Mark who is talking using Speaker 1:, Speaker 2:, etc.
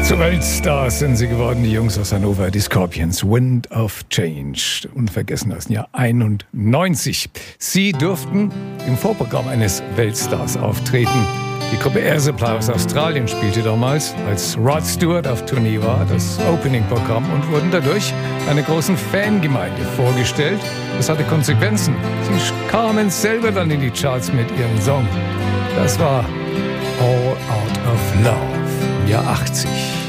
Speaker 1: Zu Weltstars sind sie geworden, die Jungs aus Hannover, die Scorpions, Wind of Change, unvergessen aus dem Jahr 91. Sie durften im Vorprogramm eines Weltstars auftreten. Die Gruppe Air Supply aus Australien spielte damals, als Rod Stewart auf Tournee war, das Opening-Programm und wurden dadurch einer großen Fangemeinde vorgestellt. Das hatte Konsequenzen. Sie kamen selber dann in die Charts mit ihrem Song. Das war All Out of Love im Jahr 80.